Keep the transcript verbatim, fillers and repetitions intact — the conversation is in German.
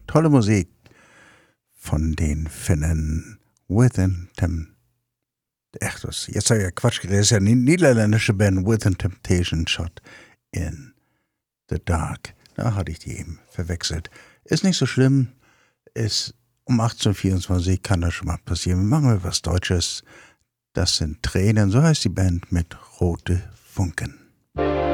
Tolle Musik von den Finnen Within Tem... Echt, das, jetzt habe ich ja Quatsch geredet. Das ist ja eine niederländische Band, Within Temptation, Shot in the Dark. Da hatte ich die eben verwechselt. Ist nicht so schlimm. Ist um achtzehn Uhr vierundzwanzig, kann das schon mal passieren. Wir machen mal was Deutsches. Das sind Tränen, so heißt die Band mit Rote Funken.